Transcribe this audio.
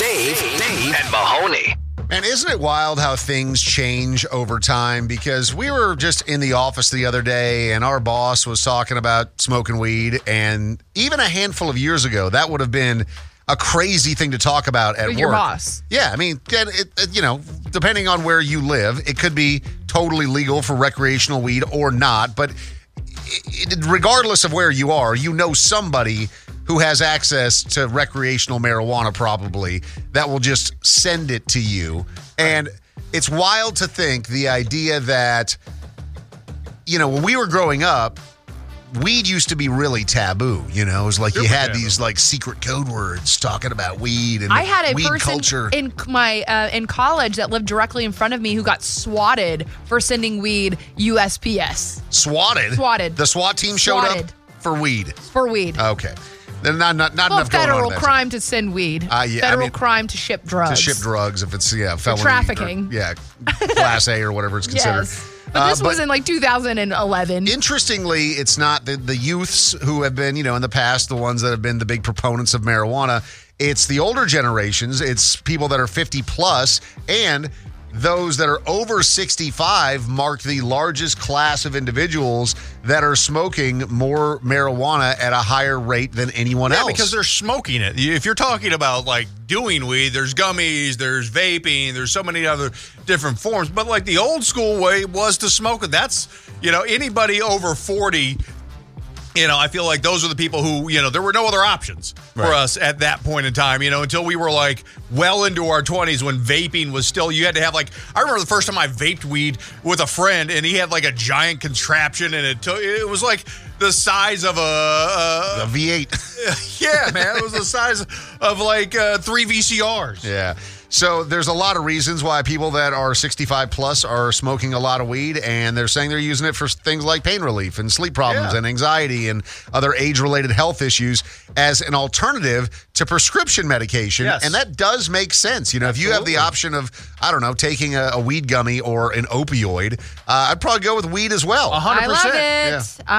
Dave, and Mahoney. And isn't it wild how things change over time? Because we were just in the office the other day and our boss was talking about smoking weed. And even a handful of years ago, that would have been a crazy thing to talk about at work. With your boss. Yeah, I mean, depending on where you live, it could be totally legal for recreational weed or not. But regardless of where you are, you know somebody who has access to recreational marijuana probably that will just send it to you. And it's wild to think the idea that, when we were growing up, weed used to be really taboo. It was like you had these like secret code words talking about weed and I had a weed person culture. in my in college that lived directly in front of me who got swatted for sending weed USPS. Swatted? Swatted. The SWAT team showed Swatted. up for weed. For weed. Okay. Then not enough going on. Federal crime to send weed. Federal crime to ship drugs. To ship drugs if it's felony. For trafficking. Class A or whatever it's considered. Yes. But this was in like 2011. Interestingly, it's not the youths who have been, in the past, the ones that have been the big proponents of marijuana. It's the older generations. It's people that are 50 plus, and those that are over 65 mark the largest class of individuals that are smoking more marijuana at a higher rate than anyone else. Yeah, because they're smoking it. If you're talking about like doing weed, there's gummies, there's vaping, there's so many other different forms. But like the old school way was to smoke it. That's, anybody over 40, I feel like those are the people who, there were no other options for us at that point in time, until we were like well into our 20s when vaping was still, you had to have like, I remember the first time I vaped weed with a friend and he had like a giant contraption and it was like the size of a V8. Yeah, man. It was the size of like 3 VCRs. Yeah. So there's a lot of reasons why people that are 65 plus are smoking a lot of weed, and they're saying they're using it for things like pain relief and sleep problems and anxiety and other age-related health issues as an alternative to prescription medication. Yes. And that does make sense. If you have the option of, taking a weed gummy or an opioid, I'd probably go with weed as well. 100%. I love it. Yeah.